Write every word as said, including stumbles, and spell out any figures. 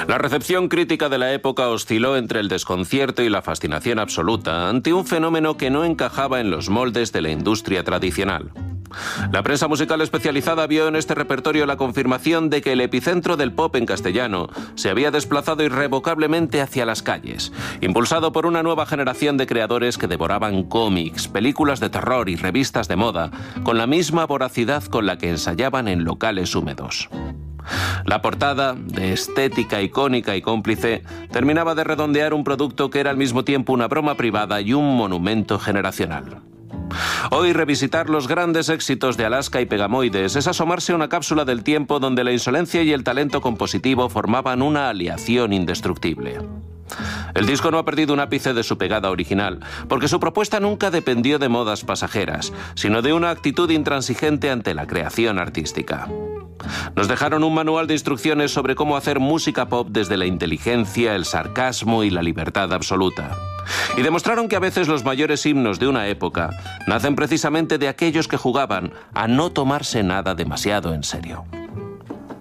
La recepción crítica de la época osciló entre el desconcierto y la fascinación absoluta ante un fenómeno que no encajaba en los moldes de la industria tradicional. La prensa musical especializada vio en este repertorio la confirmación de que el epicentro del pop en castellano se había desplazado irrevocablemente hacia las calles, impulsado por una nueva generación de creadores que devoraban cómics, películas de terror y revistas de moda con la misma voracidad con la que ensayaban en locales húmedos. La portada, de estética icónica y cómplice, terminaba de redondear un producto que era al mismo tiempo una broma privada y un monumento generacional. Hoy revisitar los grandes éxitos de Alaska y Pegamoides es asomarse a una cápsula del tiempo donde la insolencia y el talento compositivo formaban una aleación indestructible. El disco no ha perdido un ápice de su pegada original, porque su propuesta nunca dependió de modas pasajeras, sino de una actitud intransigente ante la creación artística. Nos dejaron un manual de instrucciones sobre cómo hacer música pop desde la inteligencia, el sarcasmo y la libertad absoluta. Y demostraron que a veces los mayores himnos de una época nacen precisamente de aquellos que jugaban a no tomarse nada demasiado en serio.